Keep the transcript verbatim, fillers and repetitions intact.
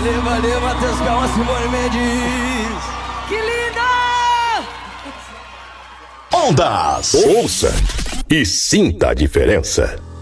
Valeu, valeu, Matheus Calma, Simone Mendes. Que linda! Ondas! Ouça e sinta a diferença.